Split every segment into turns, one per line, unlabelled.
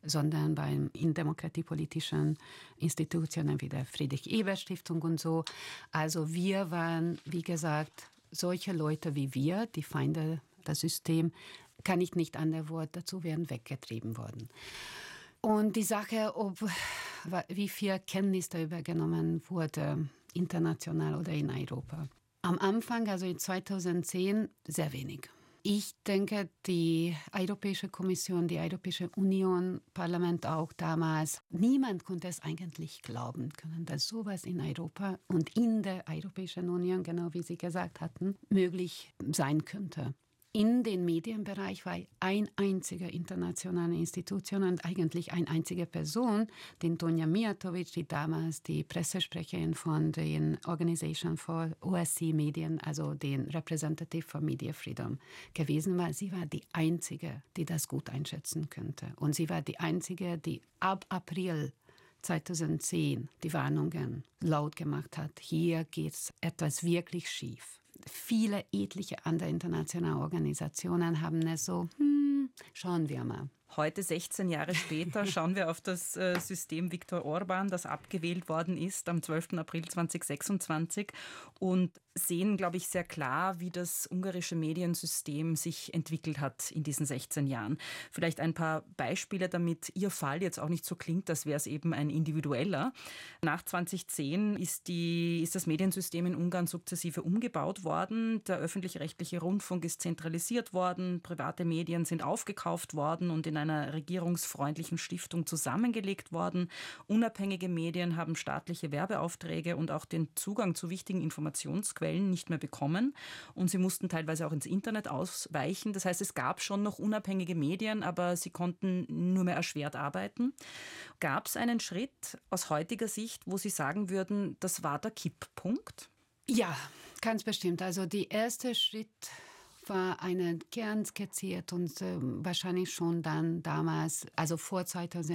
sondern in demokratiepolitischen Institutionen wie der Friedrich-Ebert-Stiftung und so. Also wir waren, wie gesagt, solche Leute wie wir, die Feinde des Systems, kann ich nicht an der Wort dazu werden, weggetrieben worden. Und die Sache, wie viel Kenntnis darüber genommen wurde, international oder in Europa. Am Anfang, also in 2010, sehr wenig. Ich denke, die Europäische Kommission, die Europäische Union, Parlament auch damals, niemand konnte es eigentlich glauben können, dass sowas in Europa und in der Europäischen Union, genau wie Sie gesagt hatten, möglich sein könnte. In den Medienbereich war eine einzige internationale Institution und eigentlich eine einzige Person, die Tonja Mijatovic, die damals die Pressesprecherin von den Organization for OSCE Medien, also den Representative for Media Freedom gewesen war. Sie war die einzige, die das gut einschätzen könnte. Und sie war die einzige, die ab April 2010 die Warnungen laut gemacht hat. Hier geht etwas wirklich schief. Viele etliche andere internationale Organisationen haben es so, schauen wir mal.
Heute, 16 Jahre später, schauen wir auf das System Viktor Orbán, das abgewählt worden ist am 12. April 2026 und sehen, glaube ich, sehr klar, wie das ungarische Mediensystem sich entwickelt hat in diesen 16 Jahren. Vielleicht ein paar Beispiele, damit Ihr Fall jetzt auch nicht so klingt, als wäre es eben ein individueller. Nach 2010 ist das Mediensystem in Ungarn sukzessive umgebaut worden. Der öffentlich-rechtliche Rundfunk ist zentralisiert worden, private Medien sind aufgekauft worden und in einer regierungsfreundlichen Stiftung zusammengelegt worden. Unabhängige Medien haben staatliche Werbeaufträge und auch den Zugang zu wichtigen Informationsquellen nicht mehr bekommen. Und sie mussten teilweise auch ins Internet ausweichen. Das heißt, es gab schon noch unabhängige Medien, aber sie konnten nur mehr erschwert arbeiten. Gab es einen Schritt aus heutiger Sicht, wo Sie sagen würden, das war der Kipppunkt?
Ja, ganz bestimmt. Also der erste Schritt war eine gern skizziert und wahrscheinlich schon dann damals, also vor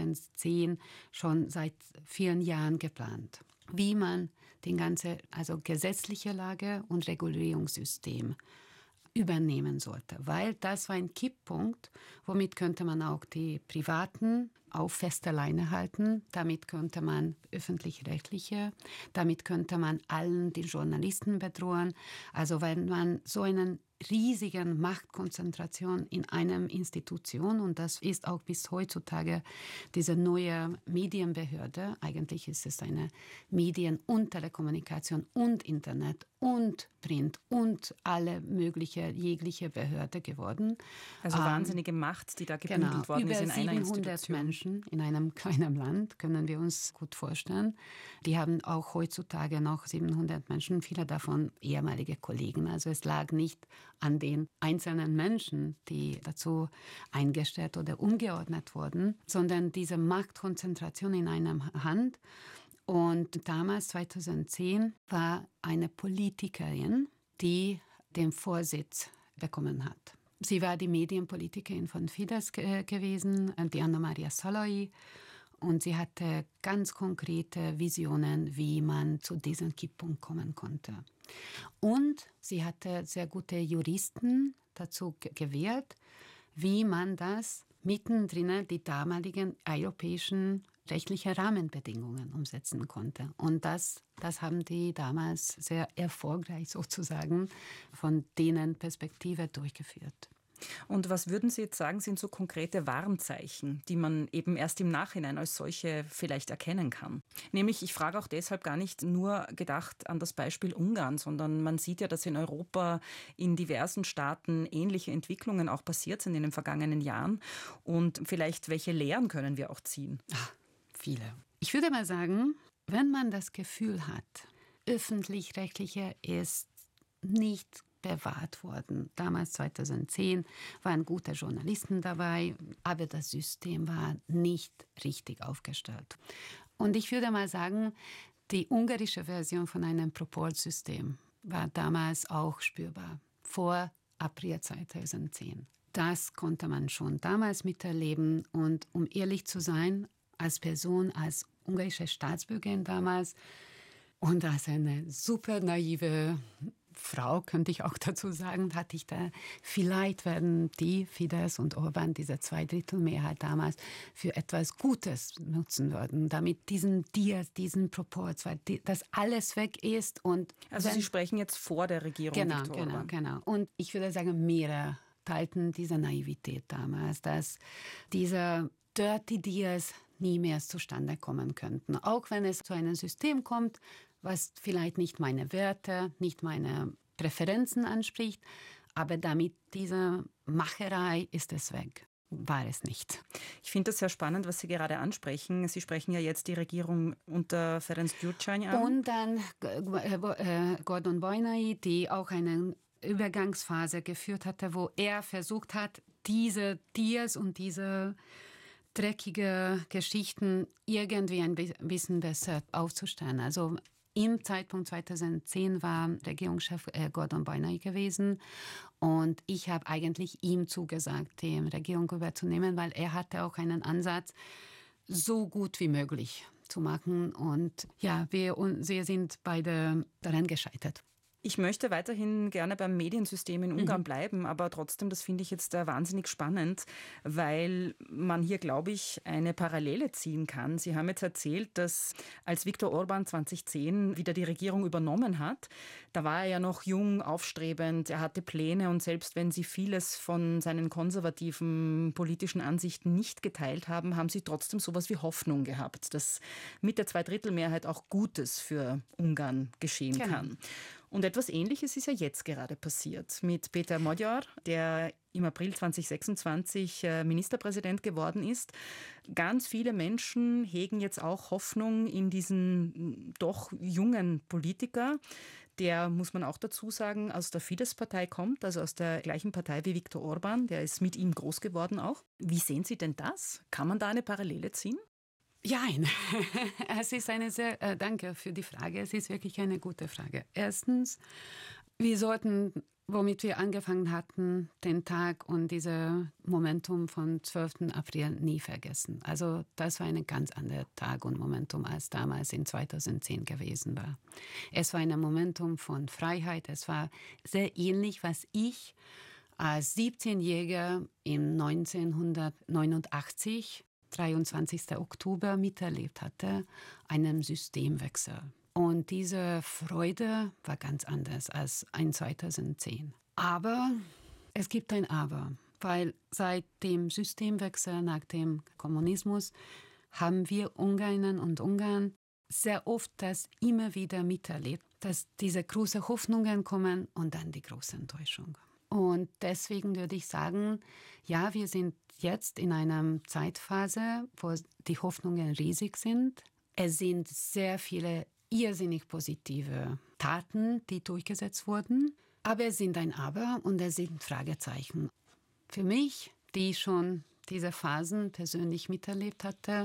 2010, schon seit 4 Jahren geplant. Wie man den ganzen, also gesetzliche Lage und Regulierungssystem übernehmen sollte, weil das war ein Kipppunkt, womit könnte man auch die Privaten auf fester Leine halten, damit könnte man öffentlich-rechtliche, damit könnte man allen die Journalisten bedrohen. Also wenn man so einen riesigen Machtkonzentration in einer Institution, und das ist auch bis heutzutage diese neue Medienbehörde, eigentlich ist es eine Medien- und Telekommunikation und Internet und Print und alle jegliche Behörde geworden.
Also wahnsinnige Macht, die da gebündelt worden ist in einer Institution.
Über 700 Menschen in einem kleinen Land, können wir uns gut vorstellen. Die haben auch heutzutage noch 700 Menschen, viele davon ehemalige Kollegen. Also es lag nicht an den einzelnen Menschen, die dazu eingestellt oder umgeordnet wurden, sondern diese Machtkonzentration in einer Hand. Und damals, 2010, war eine Politikerin, die den Vorsitz bekommen hat. Sie war die Medienpolitikerin von Fidesz gewesen, die Anna-Maria Szalai. Und sie hatte ganz konkrete Visionen, wie man zu diesem Kipppunkt kommen konnte. Und sie hatte sehr gute Juristen dazu gewählt, wie man das mittendrin die damaligen europäischen rechtlichen Rahmenbedingungen umsetzen konnte. Und das haben die damals sehr erfolgreich sozusagen von denen Perspektive durchgeführt.
Und was würden Sie jetzt sagen, sind so konkrete Warnzeichen, die man eben erst im Nachhinein als solche vielleicht erkennen kann? Nämlich, ich frage auch deshalb gar nicht nur gedacht an das Beispiel Ungarn, sondern man sieht ja, dass in Europa in diversen Staaten ähnliche Entwicklungen auch passiert sind in den vergangenen Jahren. Und vielleicht, welche Lehren können wir auch ziehen?
Viele. Ich würde mal sagen, wenn man das Gefühl hat, öffentlich-rechtliche ist nicht bewahrt worden. Damals, 2010, waren gute Journalisten dabei, aber das System war nicht richtig aufgestellt. Und ich würde mal sagen, die ungarische Version von einem Proporzsystem war damals auch spürbar, vor April 2010. Das konnte man schon damals miterleben. Und um ehrlich zu sein, als Person, als ungarische Staatsbürgerin damals und als eine super naive Frau, könnte ich auch dazu sagen, hatte ich da, vielleicht werden die Fidesz und Orbán, diese Zweidrittelmehrheit damals, für etwas Gutes nutzen würden, damit diesen Proporz, weil das alles weg ist. Und
also Sie sprechen jetzt vor der Regierung Viktor Orbán.
Genau. Und ich würde sagen, mehrere teilten diese Naivität damals, dass diese Dirty Deals nie mehr zustande kommen könnten. Auch wenn es zu einem System kommt, was vielleicht nicht meine Werte, nicht meine Präferenzen anspricht, aber damit diese Macherei ist es weg. War es nicht.
Ich finde das sehr spannend, was Sie gerade ansprechen. Sie sprechen ja jetzt die Regierung unter Ferenc Gyurcsány an.
Und dann Gordon Boynai, die auch eine Übergangsphase geführt hatte, wo er versucht hat, diese Deals und diese dreckige Geschichten irgendwie ein bisschen besser aufzustellen. Also im Zeitpunkt 2010 war Regierungschef Gordon Boynai gewesen und ich habe eigentlich ihm zugesagt, die Regierung überzunehmen, weil er hatte auch einen Ansatz, so gut wie möglich zu machen. Und ja, wir sind beide daran gescheitert.
Ich möchte weiterhin gerne beim Mediensystem in Ungarn bleiben, aber trotzdem, das finde ich jetzt wahnsinnig spannend, weil man hier, glaube ich, eine Parallele ziehen kann. Sie haben jetzt erzählt, dass als Viktor Orbán 2010 wieder die Regierung übernommen hat, da war er ja noch jung, aufstrebend, er hatte Pläne und selbst wenn Sie vieles von seinen konservativen politischen Ansichten nicht geteilt haben, haben Sie trotzdem sowas wie Hoffnung gehabt, dass mit der Zweidrittelmehrheit auch Gutes für Ungarn geschehen kann. Und etwas Ähnliches ist ja jetzt gerade passiert mit Péter Magyar, der im April 2026 Ministerpräsident geworden ist. Ganz viele Menschen hegen jetzt auch Hoffnung in diesen doch jungen Politiker, der, muss man auch dazu sagen, aus der Fidesz-Partei kommt, also aus der gleichen Partei wie Viktor Orbán. Der ist mit ihm groß geworden auch. Wie sehen Sie denn das? Kann man da eine Parallele ziehen?
Nein, es ist eine danke für die Frage. Es ist wirklich eine gute Frage. Erstens, wir sollten, womit wir angefangen hatten, den Tag und dieses Momentum von 12. April nie vergessen. Also das war ein ganz anderer Tag und Momentum, als damals in 2010 gewesen war. Es war ein Momentum von Freiheit. Es war sehr ähnlich, was ich als 17-Jähriger im 1989 23. Oktober miterlebt hatte, einen Systemwechsel. Und diese Freude war ganz anders als in 2010. Aber es gibt ein Aber, weil seit dem Systemwechsel nach dem Kommunismus haben wir Ungarinnen und Ungarn sehr oft das immer wieder miterlebt, dass diese großen Hoffnungen kommen und dann die große Enttäuschung. Und deswegen würde ich sagen, ja, wir sind jetzt in einer Zeitphase, wo die Hoffnungen riesig sind. Es sind sehr viele irrsinnig positive Taten, die durchgesetzt wurden. Aber es sind ein Aber und es sind Fragezeichen. Für mich, die schon diese Phasen persönlich miterlebt hatte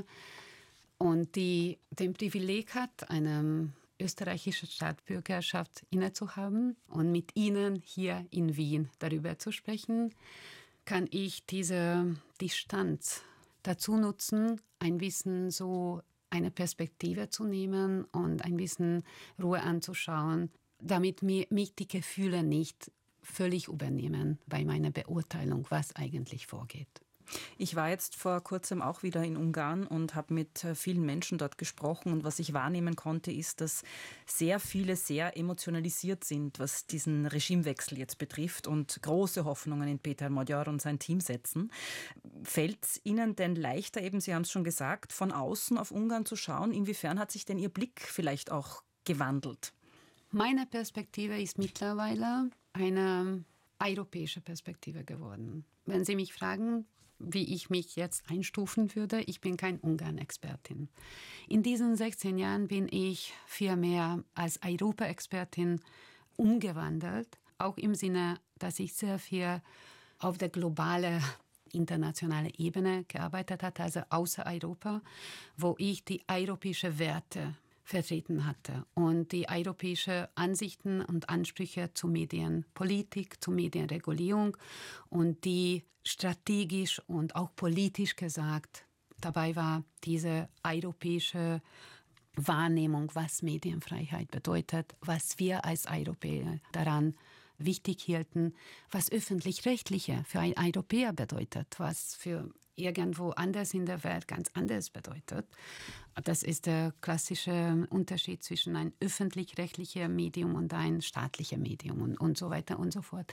und die den Privileg hat, eine österreichische Staatsbürgerschaft innezuhaben und mit Ihnen hier in Wien darüber zu sprechen, kann ich diese Distanz dazu nutzen, ein bisschen so eine Perspektive zu nehmen und ein bisschen Ruhe anzuschauen, damit mich die Gefühle nicht völlig übernehmen bei meiner Beurteilung, was eigentlich vorgeht.
Ich war jetzt vor kurzem auch wieder in Ungarn und habe mit vielen Menschen dort gesprochen. Und was ich wahrnehmen konnte, ist, dass sehr viele sehr emotionalisiert sind, was diesen Regimewechsel jetzt betrifft und große Hoffnungen in Péter Magyar und sein Team setzen. Fällt es Ihnen denn leichter, eben, Sie haben es schon gesagt, von außen auf Ungarn zu schauen? Inwiefern hat sich denn Ihr Blick vielleicht auch gewandelt?
Meine Perspektive ist mittlerweile eine europäische Perspektive geworden. Wenn Sie mich fragen, wie ich mich jetzt einstufen würde, ich bin kein Ungarn-Expertin. In diesen 16 Jahren bin ich vielmehr als Europa-Expertin umgewandelt, auch im Sinne, dass ich sehr viel auf der globalen, internationalen Ebene gearbeitet habe, also außer Europa, wo ich die europäischen Werte vertreten hatte und die europäischen Ansichten und Ansprüche zur Medienpolitik, zur Medienregulierung und die strategisch und auch politisch gesagt dabei war, diese europäische Wahrnehmung, was Medienfreiheit bedeutet, was wir als Europäer daran wichtig hielten, was öffentlich-rechtliche für einen Europäer bedeutet, was für irgendwo anders in der Welt ganz anders bedeutet. Das ist der klassische Unterschied zwischen ein öffentlich-rechtliches Medium und ein staatliches Medium und so weiter und so fort.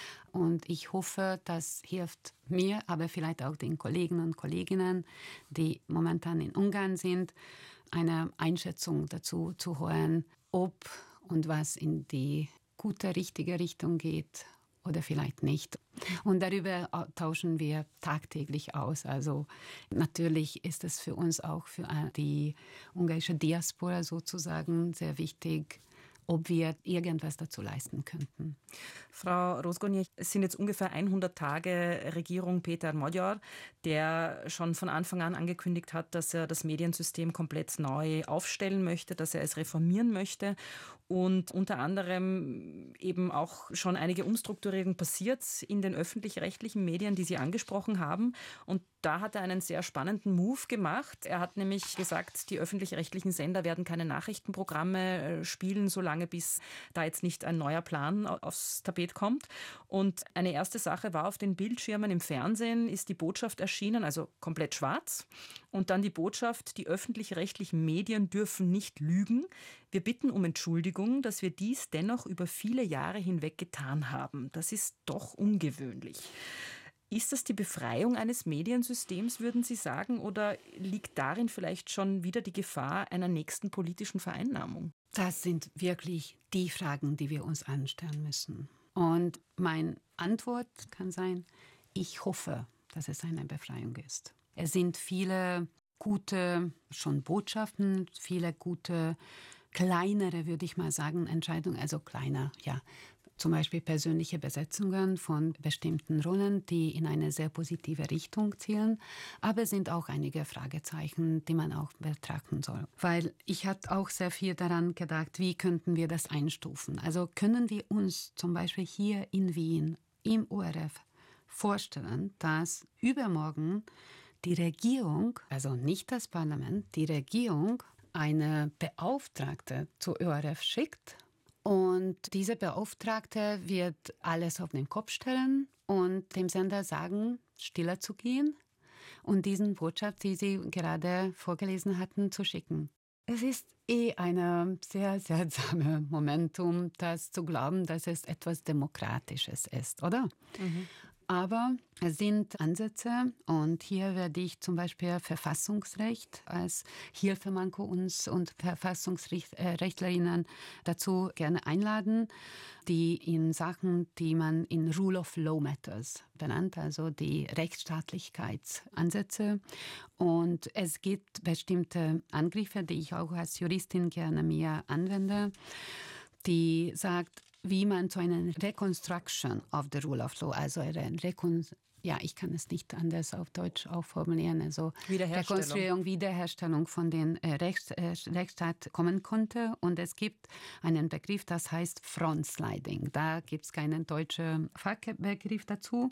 Und ich hoffe, das hilft mir, aber vielleicht auch den Kollegen und Kolleginnen, die momentan in Ungarn sind, eine Einschätzung dazu zu hören, ob und was in die gute, richtige Richtung geht oder vielleicht nicht. Und darüber tauschen wir tagtäglich aus. Also natürlich ist es für uns auch für die ungarische Diaspora sozusagen sehr wichtig, ob wir irgendwas dazu leisten könnten.
Frau Rozgonyi, es sind jetzt ungefähr 100 Tage Regierung Péter Magyar, der schon von Anfang an angekündigt hat, dass er das Mediensystem komplett neu aufstellen möchte, dass er es reformieren möchte. Und unter anderem eben auch schon einige Umstrukturierungen passiert in den öffentlich-rechtlichen Medien, die Sie angesprochen haben. Und da hat er einen sehr spannenden Move gemacht. Er hat nämlich gesagt, die öffentlich-rechtlichen Sender werden keine Nachrichtenprogramme spielen, solange bis da jetzt nicht ein neuer Plan aufs Tapet kommt. Und eine erste Sache war, auf den Bildschirmen im Fernsehen ist die Botschaft erschienen, also komplett schwarz. Und dann die Botschaft, die öffentlich-rechtlichen Medien dürfen nicht lügen. Wir bitten um Entschuldigung, dass wir dies dennoch über viele Jahre hinweg getan haben. Das ist doch ungewöhnlich. Ist das die Befreiung eines Mediensystems, würden Sie sagen, oder liegt darin vielleicht schon wieder die Gefahr einer nächsten politischen Vereinnahmung?
Das sind wirklich die Fragen, die wir uns anstellen müssen. Und meine Antwort kann sein, ich hoffe, dass es eine Befreiung ist. Es sind viele gute schon Botschaften, viele gute kleinere, würde ich mal sagen, Entscheidungen, also kleiner, ja. Zum Beispiel persönliche Besetzungen von bestimmten Rollen, die in eine sehr positive Richtung zielen. Aber es sind auch einige Fragezeichen, die man auch betrachten soll. Weil ich habe auch sehr viel daran gedacht, wie könnten wir das einstufen. Also können wir uns zum Beispiel hier in Wien im ORF vorstellen, dass übermorgen die Regierung, also nicht das Parlament, die Regierung eine Beauftragte zur ORF schickt. Und diese Beauftragte wird alles auf den Kopf stellen und dem Sender sagen, stiller zu gehen und diesen Botschaft, die Sie gerade vorgelesen hatten, zu schicken. Es ist ein sehr seltsames Momentum, das zu glauben, dass es etwas Demokratisches ist, oder? Mhm. Aber es sind Ansätze und hier werde ich zum Beispiel Verfassungsrecht als Hilfemanko uns und Verfassungsrechtlerinnen dazu gerne einladen, die in Sachen, die man in Rule of Law Matters benannt, also die Rechtsstaatlichkeitsansätze. Und es gibt bestimmte Angriffe, die ich auch als Juristin gerne mir anwende, die sagt, wie man zu einer Reconstruction of the Rule of Law, also ich kann es nicht anders auf Deutsch auch formulieren, also Wiederherstellung von den Rechtsstaat kommen konnte. Und es gibt einen Begriff, das heißt Frontsliding. Da gibt es keinen deutschen Fachbegriff dazu.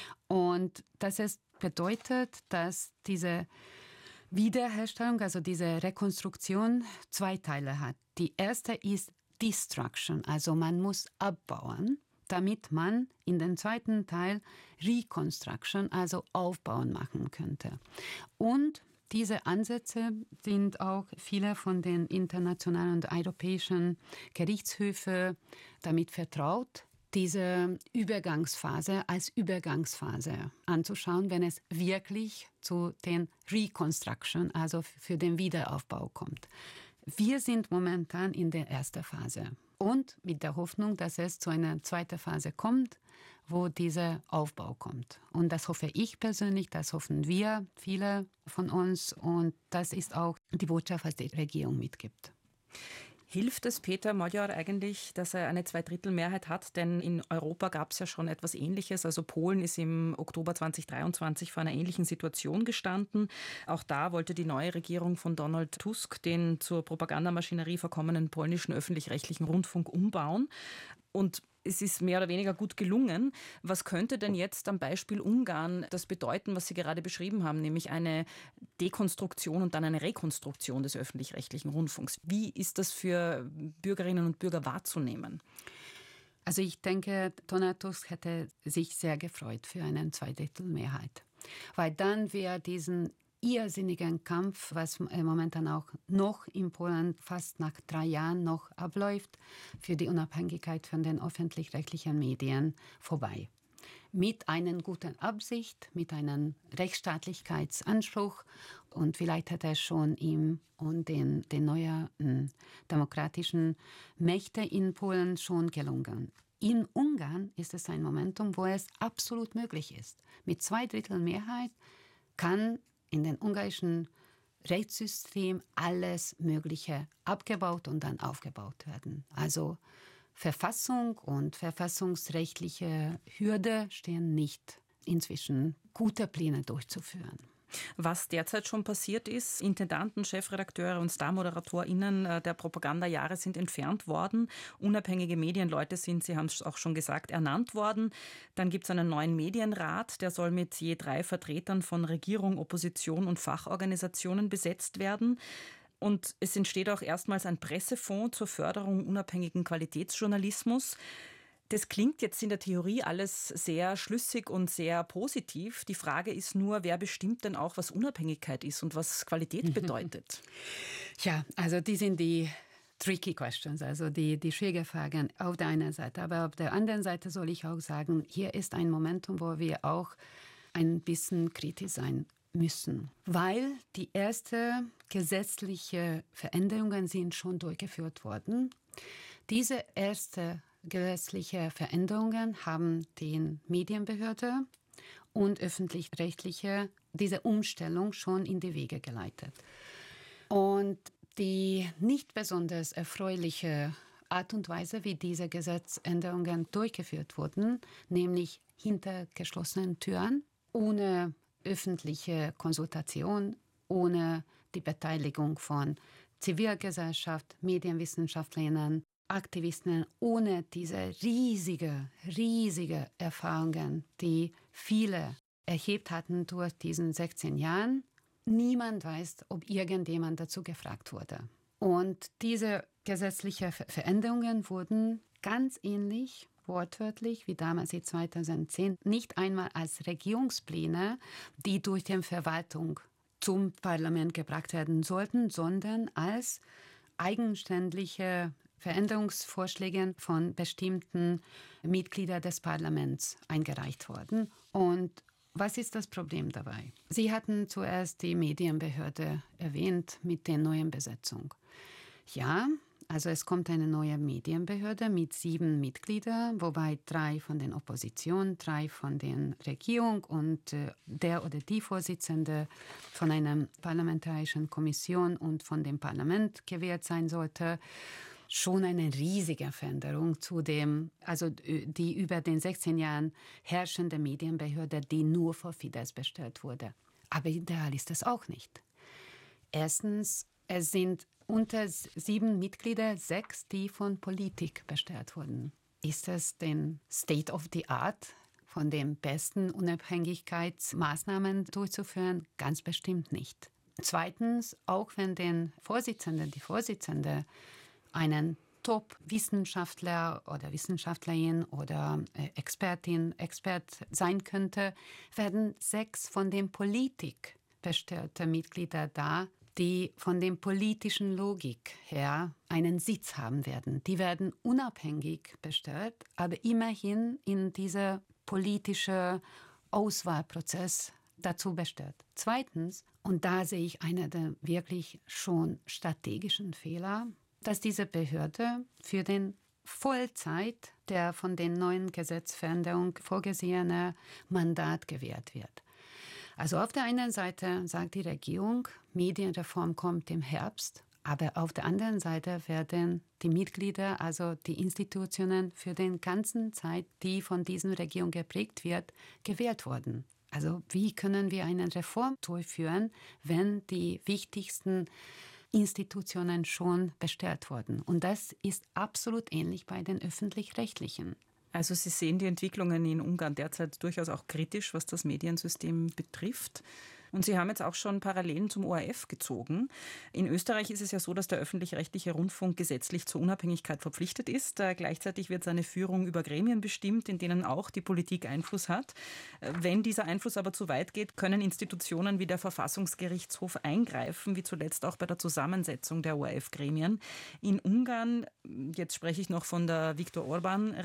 Und das bedeutet, dass diese Wiederherstellung, also diese Rekonstruktion, zwei Teile hat. Die erste ist Destruction, also man muss abbauen, damit man in den zweiten Teil Reconstruction, also Aufbauen machen könnte. Und diese Ansätze sind auch viele von den internationalen und europäischen Gerichtshöfen damit vertraut, diese Übergangsphase als Übergangsphase anzuschauen, wenn es wirklich zu den Reconstruction, also für den Wiederaufbau kommt. Wir sind momentan in der ersten Phase und mit der Hoffnung, dass es zu einer zweiten Phase kommt, wo dieser Aufbau kommt. Und das hoffe ich persönlich, das hoffen wir, viele von uns. Und das ist auch die Botschaft, was die Regierung mitgibt.
Hilft es Péter Magyar eigentlich, dass er eine Zweidrittelmehrheit hat? Denn in Europa gab es ja schon etwas Ähnliches. Also Polen ist im Oktober 2023 vor einer ähnlichen Situation gestanden. Auch da wollte die neue Regierung von Donald Tusk den zur Propagandamaschinerie verkommenen polnischen öffentlich-rechtlichen Rundfunk umbauen. Und es ist mehr oder weniger gut gelungen. Was könnte denn jetzt am Beispiel Ungarn das bedeuten, was Sie gerade beschrieben haben, nämlich eine Dekonstruktion und dann eine Rekonstruktion des öffentlich-rechtlichen Rundfunks? Wie ist das für Bürgerinnen und Bürger wahrzunehmen?
Also ich denke, Donald Tusk hätte sich sehr gefreut für eine Zweidrittelmehrheit, weil dann wäre diesen irrsinnigen Kampf, was momentan auch noch in Polen fast nach 3 Jahren noch abläuft, für die Unabhängigkeit von den öffentlich-rechtlichen Medien vorbei. Mit einer guten Absicht, mit einem Rechtsstaatlichkeitsanspruch und vielleicht hat er schon ihm und den neuen demokratischen Mächten in Polen schon gelungen. In Ungarn ist es ein Momentum, wo es absolut möglich ist. Mit 2/3 Mehrheit kann in den ungarischen Rechtssystem alles Mögliche abgebaut und dann aufgebaut werden. Also Verfassung und verfassungsrechtliche Hürde stehen nicht inzwischen, gute Pläne durchzuführen.
Was derzeit schon passiert ist, Intendanten, Chefredakteure und StarmoderatorInnen der Propagandajahre sind entfernt worden. Unabhängige Medienleute sind, Sie haben es auch schon gesagt, ernannt worden. Dann gibt es einen neuen Medienrat, der soll mit je 3 Vertretern von Regierung, Opposition und Fachorganisationen besetzt werden. Und es entsteht auch erstmals ein Pressefonds zur Förderung unabhängigen Qualitätsjournalismus. Das klingt jetzt in der Theorie alles sehr schlüssig und sehr positiv. Die Frage ist nur, wer bestimmt denn auch, was Unabhängigkeit ist und was Qualität bedeutet?
Ja, also die sind die tricky questions, also die schwierige Fragen auf der einen Seite. Aber auf der anderen Seite soll ich auch sagen, hier ist ein Momentum, wo wir auch ein bisschen kritisch sein müssen, weil die ersten gesetzlichen Veränderungen sind schon durchgeführt worden. Diese erste gesetzliche Veränderungen haben die Medienbehörde und öffentlich-rechtliche diese Umstellung schon in die Wege geleitet. Und die nicht besonders erfreuliche Art und Weise, wie diese Gesetzänderungen durchgeführt wurden, nämlich hinter geschlossenen Türen, ohne öffentliche Konsultation, ohne die Beteiligung von Zivilgesellschaft, Medienwissenschaftlern, Aktivisten, ohne diese riesige Erfahrungen, die viele erhebt hatten durch diesen 16 Jahren. Niemand weiß, ob irgendjemand dazu gefragt wurde. Und diese gesetzlichen Veränderungen wurden ganz ähnlich, wortwörtlich, wie damals in 2010, nicht einmal als Regierungspläne, die durch die Verwaltung zum Parlament gebracht werden sollten, sondern als eigenständige Veränderungsvorschläge von bestimmten Mitgliedern des Parlaments eingereicht worden. Und was ist das Problem dabei? Sie hatten zuerst die Medienbehörde erwähnt mit der neuen Besetzung. Ja, also es kommt eine neue Medienbehörde mit 7 Mitgliedern, wobei 3 von der Opposition, 3 von der Regierung und der oder die Vorsitzende von einer parlamentarischen Kommission und von dem Parlament gewählt sein sollte. Schon eine riesige Veränderung zu dem, also die über den 16 Jahren herrschende Medienbehörde, die nur vor Fidesz bestellt wurde. Aber ideal ist es auch nicht. Erstens, es sind unter 7 Mitglieder 6, die von Politik bestellt wurden. Ist es den State of the Art, von den besten Unabhängigkeitsmaßnahmen durchzuführen? Ganz bestimmt nicht. Zweitens, auch wenn die Vorsitzende einen Top-Wissenschaftler oder Wissenschaftlerin oder Expert sein könnte, werden 6 von den Politik bestellten Mitgliedern da, die von der politischen Logik her einen Sitz haben werden. Die werden unabhängig bestellt, aber immerhin in dieser politischen Auswahlprozess dazu bestellt. Zweitens, und da sehe ich einen der wirklich schon strategischen Fehler, dass diese Behörde für den Vollzeit der von den neuen Gesetzveränderungen vorgesehene Mandat gewährt wird. Also auf der einen Seite sagt die Regierung, Medienreform kommt im Herbst, aber auf der anderen Seite werden die Mitglieder, also die Institutionen für den ganzen Zeit, die von dieser Regierung geprägt wird, gewählt worden. Also wie können wir eine Reform durchführen, wenn die wichtigsten Institutionen schon bestellt wurden? Und das ist absolut ähnlich bei den Öffentlich-Rechtlichen.
Also Sie sehen die Entwicklungen in Ungarn derzeit durchaus auch kritisch, was das Mediensystem betrifft. Und Sie haben jetzt auch schon Parallelen zum ORF gezogen. In Österreich ist es ja so, dass der öffentlich-rechtliche Rundfunk gesetzlich zur Unabhängigkeit verpflichtet ist. Gleichzeitig wird seine Führung über Gremien bestimmt, in denen auch die Politik Einfluss hat. Wenn dieser Einfluss aber zu weit geht, können Institutionen wie der Verfassungsgerichtshof eingreifen, wie zuletzt auch bei der Zusammensetzung der ORF-Gremien. In Ungarn, jetzt spreche ich noch von der Viktor Orbán